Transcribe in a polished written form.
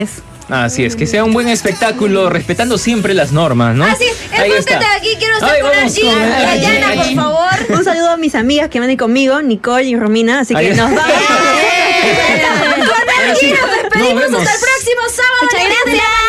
Así es, que sea un buen espectáculo, respetando siempre las normas, ¿no? Así es, enfócate aquí, quiero estar con Archie. Dayana, por favor. Un saludo a mis amigas que van conmigo, Nicole y Romina, así que nos vamos. Con Archie nos despedimos hasta el próximo sábado. Muchas gracias.